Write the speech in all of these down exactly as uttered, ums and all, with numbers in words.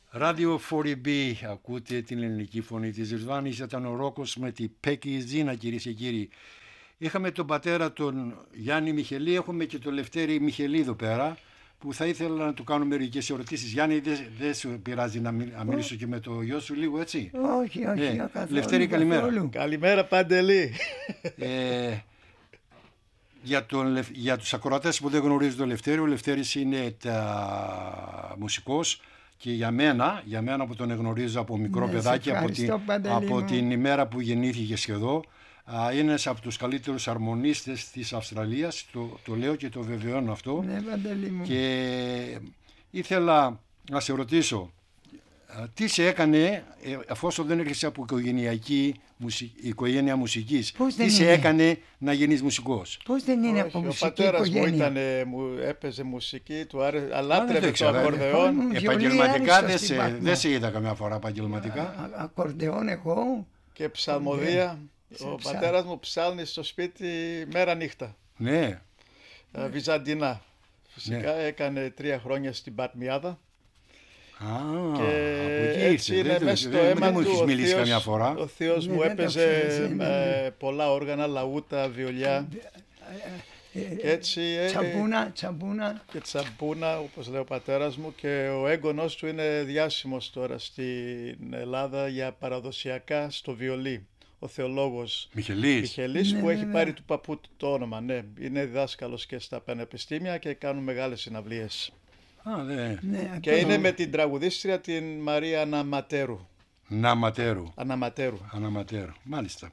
Radio φορ μπι, ακούτε την ελληνική φωνή της Ρεσβάνης. Ήταν ο Ρόκος με τη Πέκη Ζήνα, κυρίες και κύριοι. Είχαμε τον πατέρα τον Γιάννη Μιχελή, έχουμε και τον Λευτέρη Μιχελή εδώ πέρα, που θα ήθελα να του κάνω μερικές ερωτήσεις. Γιάννη, δεν δε σου πειράζει να, μι, να μιλήσω και με το γιο σου λίγο, έτσι? Όχι, όχι, ναι. καθόλου. Λευτέρη, καλημέρα. Καθόλου. Καλημέρα, Παντελή. Ε, για, τον, για τους ακροατές που δεν γνωρίζουν τον Λευτέρη, ο Λευτέρης είναι τα, μουσικός. Και για μένα, για μένα που τον γνωρίζω από μικρό ναι, παιδάκι, από, την, από την ημέρα που γεννήθηκε σχεδόν, είναι ένας από τους καλύτερους αρμονίστες της Αυστραλίας, το, το λέω και το βεβαιώνω αυτό. Ναι, Παντελή μου. Και ήθελα να σε ρωτήσω, τι σε έκανε, εφόσον δεν έρχεσαι από οικογενειακή οικογένεια μουσικής, πώς τι σε είναι? έκανε να γίνεις μουσικός? Πώς δεν είναι? Όχι, από μουσική ο πατέρας οικογένεια. μου ήταν, μου έπαιζε μουσική, του άρεσε, αλάτρευε το ακορδεόν. Επαγγελματικά δεν σε, δε σε είδα καμιά φορά επαγγελματικά. Ακορδεόν εγώ. Και ψαλμοδία. Ναι. Ο πατέρας μου ψάλνει στο σπίτι μέρα νύχτα. Ναι. Ε, Βυζαντινά. Φυσικά ναι. Έκανε τρία χρόνια στην Πατμιάδα. Α, και έτσι είναι δεν, μέσα στο δεν, αίμα δεν μου του. έχεις Ο μιλήσει θείος, καμιά φορά. ο θείος ναι, μου έπαιζε ξέρεις, ναι, ε, πολλά όργανα, λαούτα, βιολιά. Ε, έτσι, τσαμπούνα, τσαμπούνα. Και τσαμπούνα, όπως λέει ο πατέρας μου, και ο έγκονος του είναι διάσημος τώρα στην Ελλάδα για παραδοσιακά στο βιολί. Ο θεολόγος Μιχελής, Μιχελής ναι, που ναι, έχει ναι. πάρει του παππού του το όνομα. Ναι, είναι διδάσκαλος και στα πανεπιστήμια και κάνουν μεγάλες συναυλίες. Α, ναι. Ναι, Και είναι με την τραγουδίστρια την Μαρία Αναματέρου. Ναματέρου. Αναματέρου. Αναματέρου, μάλιστα.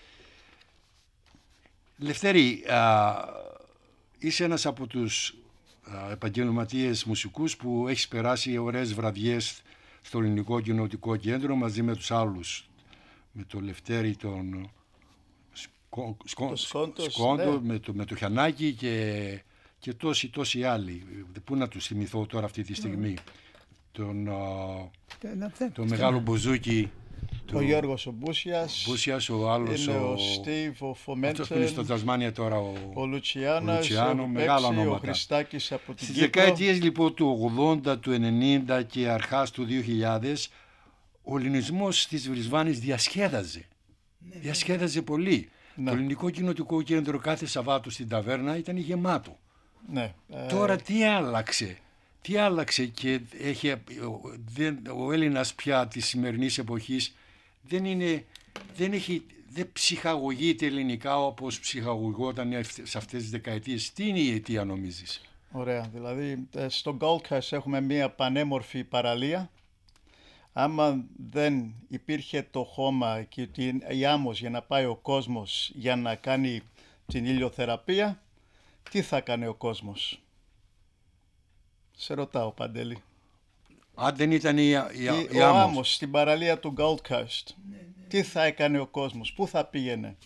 Λευτέρη, α, είσαι ένας από τους α, επαγγελματίες μουσικούς που έχεις περάσει ωραίες βραδιές στο Ελληνικό Κοινοτικό Κέντρο μαζί με τους άλλους. Με το Λευτέρη, τον Σκο, Σκο, το Σκόντος, Σκόντο, ναι. με, το, με το Χιαννάκη και, και τόσοι τόσοι άλλοι. Πού να τους θυμηθώ τώρα αυτή τη στιγμή. Mm. Τον, α, τον μεγάλο Μπουζούκι. Ο Γιώργος ο Μπούσιας, Μπούσιας, ο άλλος είναι ο, ο Στίβ, ο Φομέντεν, αυτός που είναι στο Τασμάνια τώρα, ο, ο Λουτσιάνας, Λουτσιάνο, ο μεγάλα Πέξη, ο ονόματα. Χριστάκης από την Στις Κύπρο. δεκαετίες λοιπόν του ογδόντα, του ενενήντα και αρχάς του δύο χιλιάδες, ο ελληνισμός της Βρισβάνης διασκέδαζε. Ναι, διασκέδαζε πολύ. Ναι. Το Ελληνικό Κοινοτικό Κέντρο κάθε Σαββάτου στην ταβέρνα ήταν γεμάτο. Ναι. Τώρα τι άλλαξε? Τι άλλαξε και έχει, δεν, ο Έλληνας πια της σημερινής εποχής δεν, είναι, δεν, έχει, δεν ψυχαγωγείται ελληνικά όπως ψυχαγωγόταν σε αυτές τις δεκαετίες. Τι είναι η αιτία νομίζεις? Ωραία, δηλαδή στο Gold Coast έχουμε μια πανέμορφη παραλία. Άμα δεν υπήρχε το χώμα και η άμμος για να πάει ο κόσμος για να κάνει την ηλιοθεραπεία, τι θα κάνει ο κόσμος? Σε ρωτάω, Παντελή. Αν δεν ήταν η, η, η, η ο άμμος. άμμος στην παραλία του Gold Coast, ναι, ναι. Τι θα έκανε ο κόσμος, πού θα πήγαινε?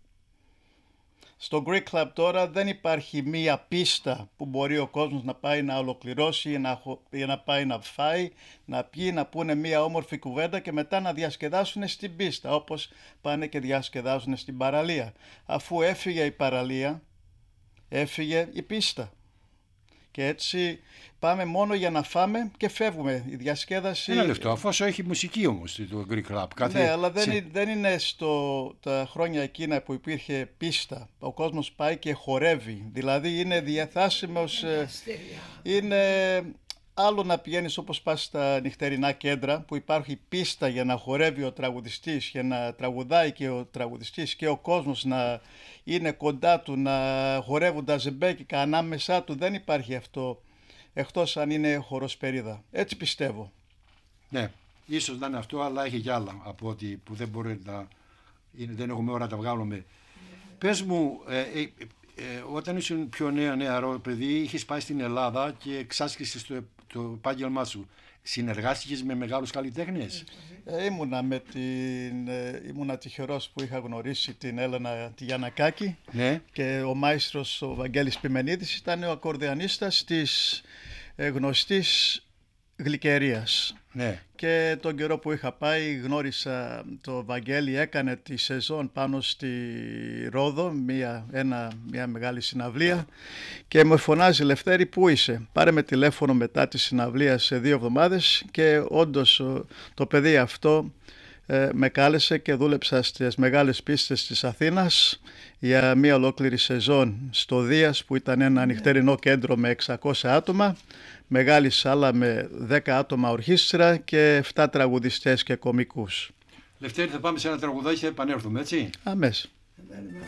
Στο Greek Club τώρα δεν υπάρχει μία πίστα που μπορεί ο κόσμος να πάει να ολοκληρώσει, να, να πάει να φάει, να πιει, να πούνε μία όμορφη κουβέντα και μετά να διασκεδάσουν στην πίστα, όπως πάνε και διασκεδάζουν στην παραλία. Αφού έφυγε η παραλία, έφυγε η πίστα. Και έτσι πάμε μόνο για να φάμε και φεύγουμε. Η διασκέδαση... Ένα λεπτό, αφού έχει μουσική όμως το Greek Club. Κάθε... Ναι, αλλά δεν, είναι, δεν είναι στο, τα χρόνια εκείνα που υπήρχε πίστα. Ο κόσμος πάει και χορεύει. Δηλαδή είναι διαθάσιμος... Είναι άλλο να πηγαίνεις όπως πας στα νυχτερινά κέντρα που υπάρχει πίστα για να χορεύει ο τραγουδιστής, για να τραγουδάει και ο τραγουδιστής και ο κόσμος να είναι κοντά του, να χορεύουν τα ζεμπέκικα ανάμεσά του. Δεν υπάρχει αυτό, εκτός αν είναι χοροσπερίδα. Έτσι πιστεύω. Ναι, ίσως να είναι αυτό, αλλά έχει κι άλλα από ότι που δεν μπορεί να... Είναι, δεν έχουμε ώρα να τα βγάλουμε. Πες μου, ε, ε, ε, όταν ήσουν πιο νέα νεαρό παιδί, είχες πάει στην Ελλάδα και εξάσκησες το, το επάγγελμά σου. Συνεργάστηκες με μεγάλους καλλιτέχνες? Ε, ήμουνα, με την, ε, ήμουνα τυχερός που είχα γνωρίσει την Έλενα τη Γιαννακάκη, ναι. Και ο μάιστρος ο Βαγγέλης Πιμενίδης ήταν ο ακορδεανίστας της ε, γνωστής γλυκερίας. Ναι. Και τον καιρό που είχα πάει γνώρισα το Βαγγέλη, έκανε τη σεζόν πάνω στη Ρόδο, μια, ένα, μια μεγάλη συναυλία και μου φωνάζει «Λευτέρη, πού είσαι?» Πάρε με τηλέφωνο μετά τη συναυλία σε δύο εβδομάδες και όντως το παιδί αυτό ε, με κάλεσε και δούλεψα στις μεγάλες πίστες της Αθήνας για μια ολόκληρη σεζόν στο Δίας που ήταν ένα νυχτερινό κέντρο με εξακόσια άτομα, μεγάλη σάλα με δέκα άτομα ορχήστρα και επτά τραγουδιστές και κομικούς. Λευτέρη, θα πάμε σε ένα τραγουδάκι και επανέλθουμε, έτσι. Αμέσως.